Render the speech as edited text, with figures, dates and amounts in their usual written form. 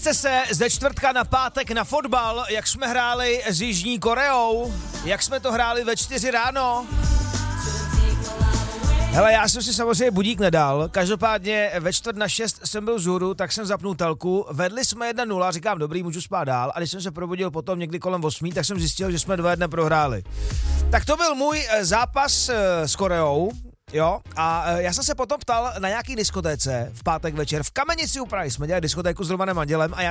Se ze čtvrtka na pátek na fotbal, jak jsme hráli s Jižní Koreou, jak jsme to hráli ve 4 ráno. Hele, já jsem si samozřejmě budík nedal, každopádně ve 5:45 jsem byl vzhůru, tak jsem zapnul telku, vedli jsme 1-0, říkám dobrý, můžu spát dál, a když jsem se probudil potom někdy kolem 8, tak jsem zjistil, že jsme 2-1 prohráli. Tak to byl můj zápas s Koreou. Jo, a já jsem se potom ptal na nějaký diskotéce v pátek večer v Kamenici u Prahy, jsme dělali diskotéku s Romanem Andělem a já